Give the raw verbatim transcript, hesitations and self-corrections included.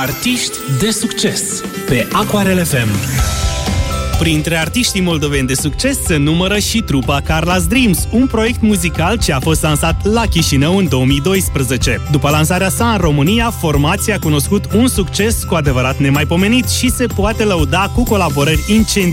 Artiști de succes pe Aquarel F M. Printre artiștii moldoveni de succes se numără și trupa Carla's Dreams, un proiect muzical ce a fost lansat la Chișinău în două mii doisprezece. După lansarea sa în România, formația a cunoscut un succes cu adevărat nemaipomenit și se poate lăuda cu colaborări incendiare